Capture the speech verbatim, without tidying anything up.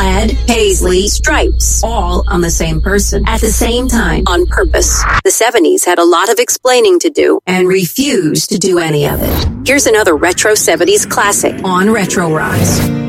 plaid, paisley, stripes, all on the same person at the same time on purpose. The seventies had a lot of explaining to do and refused to do any of it. Here's another retro seventies classic on Retro Rocks.